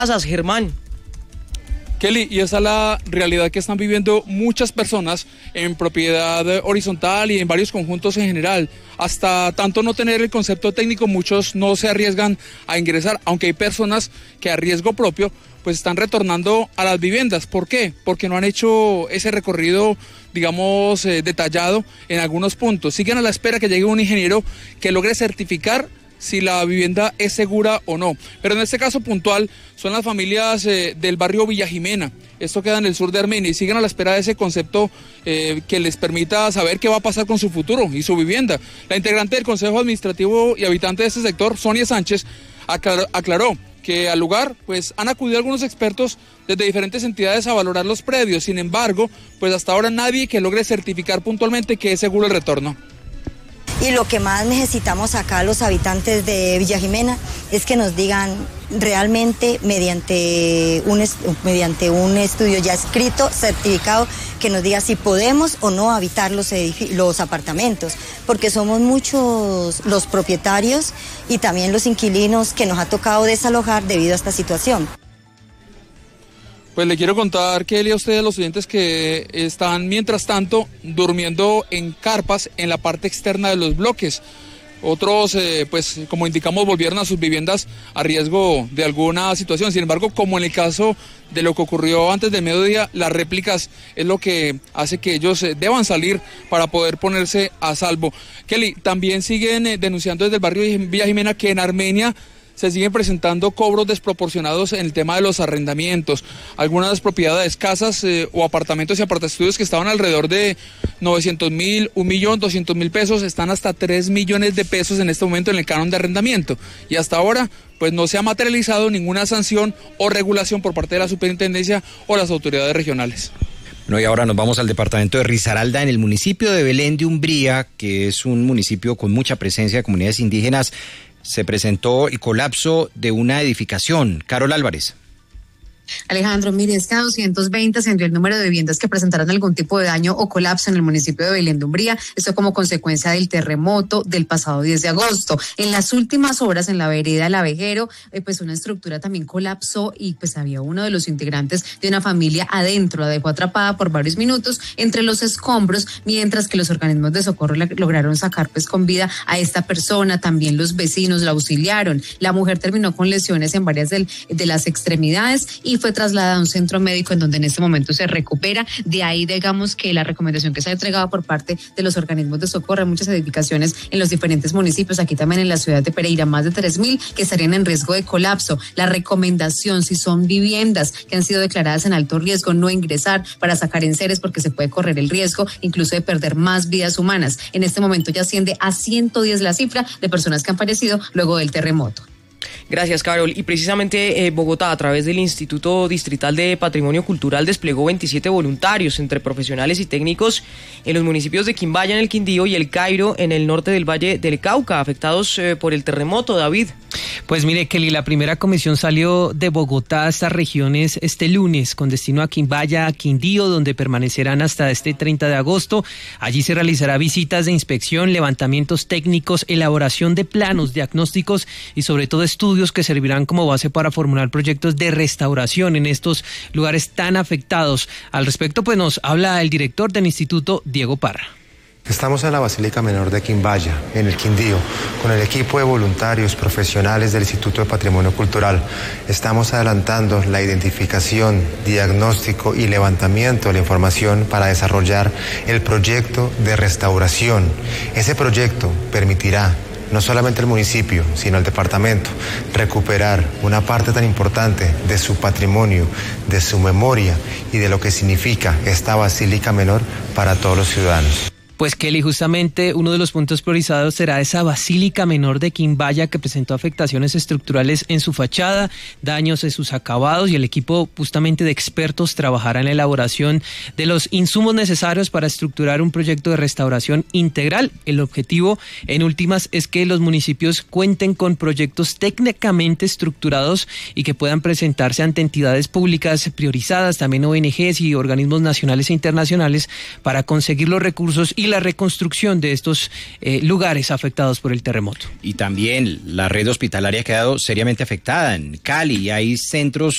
casas, Germán. Kelly, y esa es la realidad que están viviendo muchas personas en propiedad horizontal y en varios conjuntos en general. Hasta tanto no tener el concepto técnico, muchos no se arriesgan a ingresar, aunque hay personas que a riesgo propio pues están retornando a las viviendas. ¿Por qué? Porque no han hecho ese recorrido, digamos, detallado en algunos puntos. Siguen a la espera que llegue un ingeniero que logre certificar si la vivienda es segura o no. Pero en este caso puntual son las familias del barrio Villa Jimena. Esto queda en el sur de Armenia y siguen a la espera de ese concepto que les permita saber qué va a pasar con su futuro y su vivienda. La integrante del Consejo Administrativo y habitante de este sector, Sonia Sánchez, aclaró que al lugar pues han acudido algunos expertos desde diferentes entidades a valorar los predios. Sin embargo, pues hasta ahora nadie que logre certificar puntualmente que es seguro el retorno. Y lo que más necesitamos acá los habitantes de Villa Jimena es que nos digan realmente mediante un estudio ya escrito, certificado, que nos diga si podemos o no habitar los apartamentos, porque somos muchos los propietarios y también los inquilinos que nos ha tocado desalojar debido a esta situación. Pues le quiero contar, Kelly, a ustedes, los oyentes, que están mientras tanto durmiendo en carpas en la parte externa de los bloques. Otros, pues como indicamos, volvieron a sus viviendas a riesgo de alguna situación. Sin embargo, como en el caso de lo que ocurrió antes del mediodía, las réplicas es lo que hace que ellos deban salir para poder ponerse a salvo. Kelly, también siguen denunciando desde el barrio Villa Jimena que en Armenia se siguen presentando cobros desproporcionados en el tema de los arrendamientos. Algunas propiedades, casas o apartamentos y apartaestudios que estaban alrededor de 900.000, 1.200.000 pesos, están hasta 3 millones de pesos en este momento en el canon de arrendamiento. Y hasta ahora, pues no se ha materializado ninguna sanción o regulación por parte de la superintendencia o las autoridades regionales. No, y ahora nos vamos al departamento de Risaralda, en el municipio de Belén de Umbría, que es un municipio con mucha presencia de comunidades indígenas. Se presentó el colapso de una edificación. Carol Álvarez. Alejandro, mire, es que a 220 ascendió el número de viviendas que presentaron algún tipo de daño o colapso en el municipio de Belén de Umbría, esto como consecuencia del terremoto del pasado 10 de agosto. En las últimas horas, en la vereda El Abejero, pues una estructura también colapsó y pues había uno de los integrantes de una familia adentro, la dejó atrapada por varios minutos entre los escombros, mientras que los organismos de socorro lograron sacar pues con vida a esta persona. También los vecinos la auxiliaron. La mujer terminó con lesiones en varias de las extremidades y fue trasladada a un centro médico en donde en este momento se recupera. De ahí, digamos, que la recomendación que se ha entregado por parte de los organismos de socorro en muchas edificaciones en los diferentes municipios, aquí también en la ciudad de Pereira, más de 3.000 que estarían en riesgo de colapso. La recomendación, si son viviendas que han sido declaradas en alto riesgo, no ingresar para sacar enseres porque se puede correr el riesgo incluso de perder más vidas humanas. En este momento ya asciende a 110 la cifra de personas que han fallecido luego del terremoto. Gracias, Carol. Y precisamente Bogotá, a través del Instituto Distrital de Patrimonio Cultural, desplegó 27 voluntarios entre profesionales y técnicos en los municipios de Quimbaya, en el Quindío, y El Cairo, en el norte del Valle del Cauca, afectados por el terremoto. David. Pues mire, Kelly, la primera comisión salió de Bogotá a estas regiones este lunes, con destino a Quimbaya, a Quindío, donde permanecerán hasta este 30 de agosto. Allí se realizará visitas de inspección, levantamientos técnicos, elaboración de planos, diagnósticos y sobre todo estudios que servirán como base para formular proyectos de restauración en estos lugares tan afectados. Al respecto, pues nos habla el director del instituto, Diego Parra. Estamos en la Basílica Menor de Quimbaya, en el Quindío, con el equipo de voluntarios profesionales del Instituto de Patrimonio Cultural. Estamos adelantando la identificación, diagnóstico y levantamiento de la información para desarrollar el proyecto de restauración. Ese proyecto permitirá no solamente al municipio, sino al departamento, recuperar una parte tan importante de su patrimonio, de su memoria y de lo que significa esta Basílica Menor para todos los ciudadanos. Pues Kelly, justamente uno de los puntos priorizados será esa Basílica Menor de Quimbaya, que presentó afectaciones estructurales en su fachada, daños en sus acabados, y el equipo justamente de expertos trabajará en la elaboración de los insumos necesarios para estructurar un proyecto de restauración integral. El objetivo, en últimas, es que los municipios cuenten con proyectos técnicamente estructurados y que puedan presentarse ante entidades públicas priorizadas, también ONGs y organismos nacionales e internacionales, para conseguir los recursos y la reconstrucción de estos lugares afectados por el terremoto. Y también la red hospitalaria ha quedado seriamente afectada. En Cali hay centros